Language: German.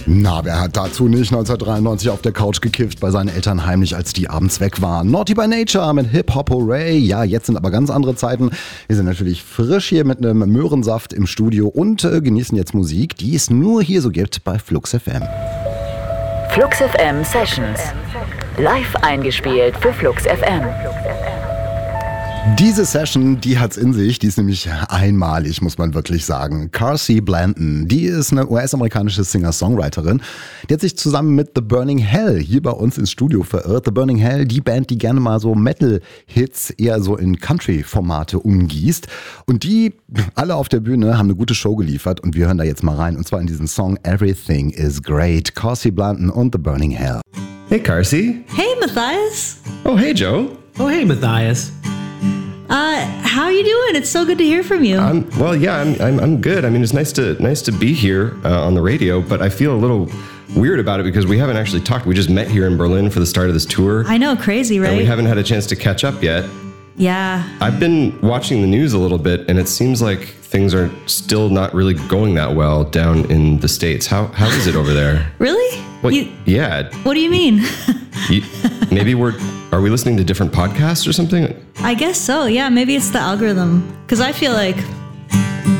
Na, wer hat dazu nicht 1993 auf der Couch gekifft bei seinen Eltern heimlich, als die abends weg waren? Naughty by Nature mit Hip-Hop Hooray. Ja, jetzt sind aber ganz andere Zeiten. Wir sind natürlich frisch hier mit einem Möhrensaft im Studio und genießen jetzt Musik, die es nur hier so gibt bei Flux FM. Flux FM Sessions. Live eingespielt für Flux FM. Diese Session, die hat's in sich, die ist nämlich einmalig, muss man wirklich sagen. Carsey Blanton, die ist eine US-amerikanische Singer-Songwriterin. Die hat sich zusammen mit The Burning Hell hier bei uns ins Studio verirrt. The Burning Hell, die Band, die gerne mal so Metal-Hits eher so in Country-Formate umgießt. Und die alle auf der Bühne haben eine gute Show geliefert und wir hören da jetzt mal rein. Und zwar in diesen Song Everything is Great. Carsey Blanton und The Burning Hell. Hey, Carsey. Hey, Matthias. Oh, hey, Joe. Oh, hey, Matthias. How are you doing? It's so good to hear from you. I'm good. I mean, it's nice to be here on the radio, but I feel a little weird about it because we haven't actually talked. We just met here in Berlin for the start of this tour. I know, crazy, right? And we haven't had a chance to catch up yet. Yeah. I've been watching the news a little bit, and it seems like things are still not really going that well down in the States. How is it over there? Really? Yeah. What do you mean? Are we listening to different podcasts or something? I guess so, yeah. Maybe it's the algorithm. Because I feel like